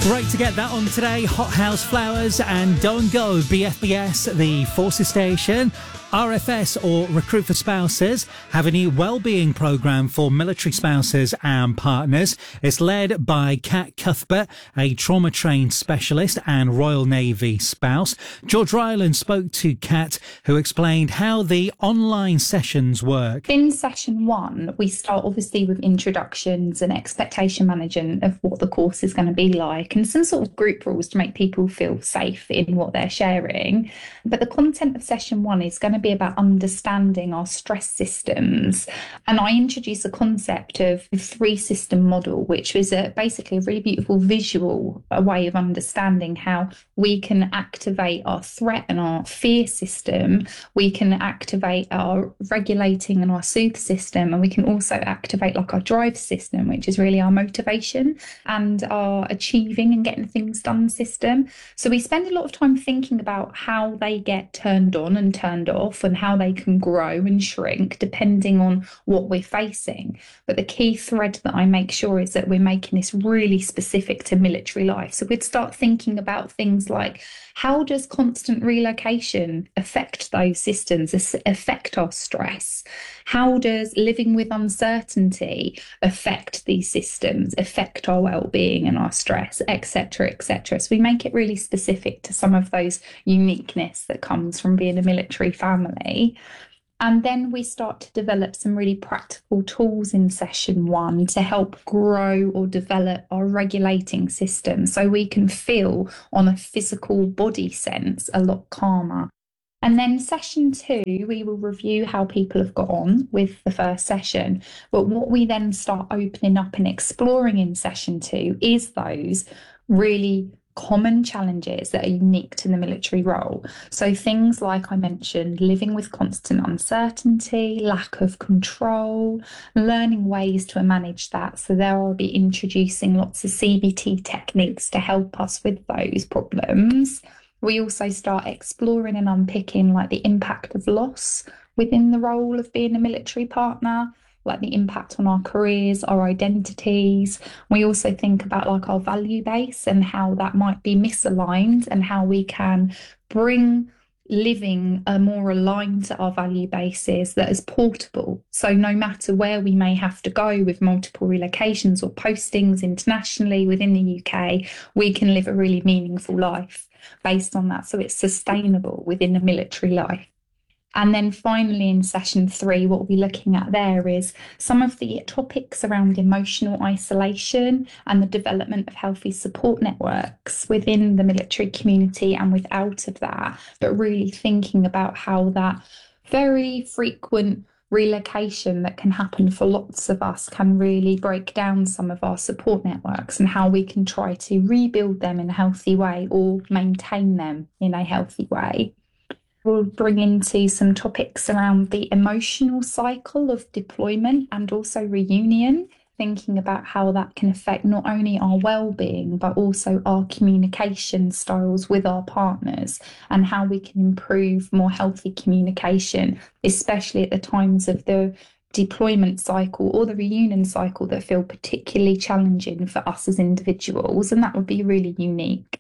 Great to get that on today. Hot House Flowers and Don't Go, BFBS, the Forces Station. RFS, or Recruit for Spouses, have a new wellbeing programme for military spouses and partners. It's led by Kat Cuthbert, a trauma-trained specialist and Royal Navy spouse. George Ryland spoke to Kat, who explained how the online sessions work. In session 1, we start obviously with introductions and expectation management of what the course is going to be like and some sort of group rules to make people feel safe in what they're sharing. But the content of session 1 is going to be about understanding our stress systems. And I introduce a concept of the 3-system model, which is basically a really beautiful visual way of understanding how we can activate our threat and our fear system. We can activate our regulating and our soothe system. And we can also activate like our drive system, which is really our motivation and our achieving and getting things done system. So we spend a lot of time thinking about how they get turned on and turned off, and how they can grow and shrink depending on what we're facing. But the key thread that I make sure is that we're making this really specific to military life. So we'd start thinking about things like, how does constant relocation affect those systems, affect our stress? How does living with uncertainty affect these systems, affect our well-being and our stress, etc., etc.? So we make it really specific to some of those uniqueness that comes from being a military family. And then we start to develop some really practical tools in session 1 to help grow or develop our regulating system so we can feel on a physical body sense a lot calmer. And then session 2, we will review how people have got on with the first session. But what we then start opening up and exploring in session 2 is those really common challenges that are unique to the military role. So things like I mentioned, living with constant uncertainty, lack of control, learning ways to manage that. So there I'll be introducing lots of CBT techniques to help us with those problems. We also start exploring and unpicking like the impact of loss within the role of being a military partner, like the impact on our careers, our identities. We also think about like our value base and how that might be misaligned and how we can bring living more aligned to our value bases that is portable. So no matter where we may have to go with multiple relocations or postings internationally within the UK, we can live a really meaningful life based on that. So it's sustainable within a military life. And then finally in session 3, what we'll be looking at there is some of the topics around emotional isolation and the development of healthy support networks within the military community and without of that, but really thinking about how that very frequent relocation that can happen for lots of us can really break down some of our support networks and how we can try to rebuild them in a healthy way or maintain them in a healthy way. We'll bring into some topics around the emotional cycle of deployment and also reunion, thinking about how that can affect not only our well-being, but also our communication styles with our partners and how we can improve more healthy communication, especially at the times of the deployment cycle or the reunion cycle that feel particularly challenging for us as individuals. And that would be really unique.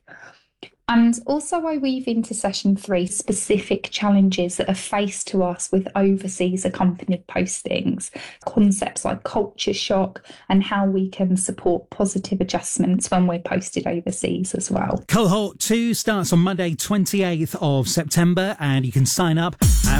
And also I weave into session 3 specific challenges that are faced to us with overseas accompanied postings, concepts like culture shock and how we can support positive adjustments when we're posted overseas as well. Cohort 2 starts on Monday 28th of September and you can sign up at